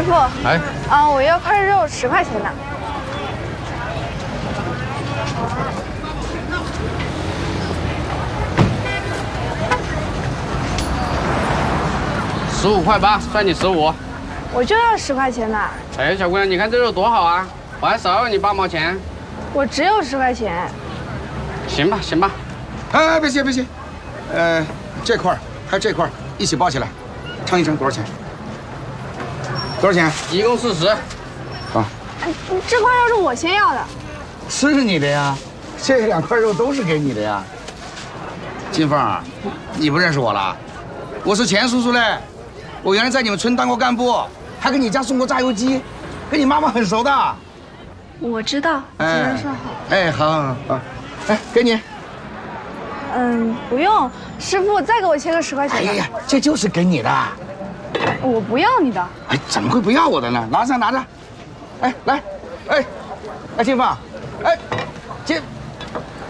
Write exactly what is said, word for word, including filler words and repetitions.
傅， 哎， 啊，我要块肉，十块钱呢。 十五块八，算你十五。 我就要十块钱呢。 哎，小姑娘，你看这肉多好啊，我还少你八毛钱。 我只有十块钱。 行吧，行吧。 哎，别急别急，呃，这块还有这块一起包起来，称一称多少钱？多少钱？ 一共四十。 好。 哎，这块肉是我先要的。 是你的呀，这两块肉都是给你的呀。金凤，你不认识我了？我是钱叔叔嘞，我原来在你们村当过干部，还给你家送过榨油机，跟你妈妈很熟的。 我知道，请人说好。 哎，好好好好，哎，给你。 嗯，不用，师傅再给我切个十块钱。 哎呀呀，这就是给你的。 我不要你的。 哎，怎么会不要我的呢？拿上拿着。哎，来，哎，哎，金凤，哎，金。